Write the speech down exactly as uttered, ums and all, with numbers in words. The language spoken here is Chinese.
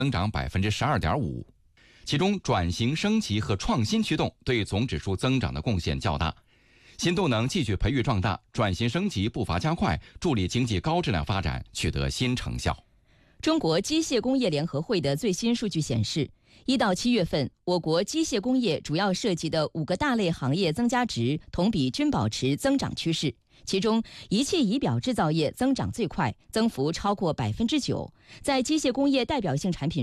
增长 百分之十二点五。其中转型升级和创新驱动对总指数增长的贡献较大。新动能继续培育壮大，转型升级步伐加快，助力经济高质量发展取得新成效。 中国机械工业联合会的最新数据显示，一到七月份，我国机械工业主要涉及的五个大类行业增加值同比均保持增长趋势。其中，仪器仪表制造业增长最快，增幅超过百分之九。在机械工业代表性产品